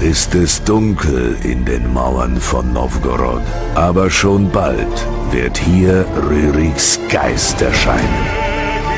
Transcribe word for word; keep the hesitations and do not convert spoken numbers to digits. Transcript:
ist es dunkel in den Mauern von Novgorod. Aber schon bald wird hier Rüriks Geist erscheinen.